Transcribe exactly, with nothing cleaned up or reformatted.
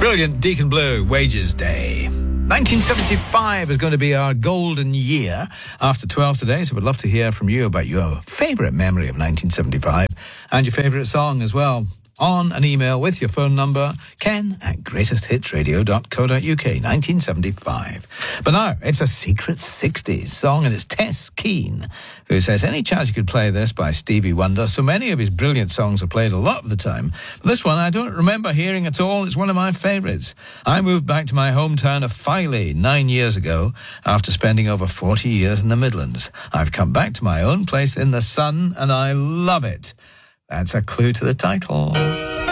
Brilliant. Deacon Blue, Wages Day. nineteen seventy-five is going to be our golden year after twelve today, so we'd love to hear from you about your favourite memory of nineteen seventy-five and your favourite song as well. On an email with your phone number, ken at greatest hits radio dot co dot uk, nineteen seventy-five. But now, it's a secret sixties song, and it's Tess Keane, who says, any chance you could play this by Stevie Wonder? So many of his brilliant songs are played a lot of the time, but this one I don't remember hearing at all. It's one of my favourites. I moved back to my hometown of Filey nine years ago after spending over forty years in the Midlands. I've come back to my own place in the sun, and I love it. That's a clue to the title.